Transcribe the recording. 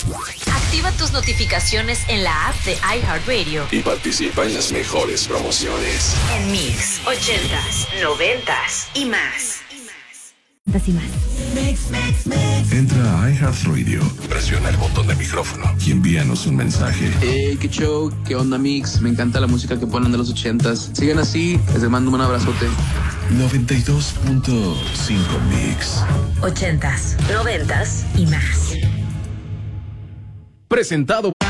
Activa tus notificaciones en la app de iHeartRadio y participa en las mejores promociones. En Mix, 80s, 90s y más. Entra a iHeartRadio, presiona el botón de micrófono y envíanos un mensaje. Qué show, qué onda Mix, me encanta la música que ponen de los 80s. Sigan así, les mando un abrazote. 92.5 Mix. 80s, 90s y más. Presentado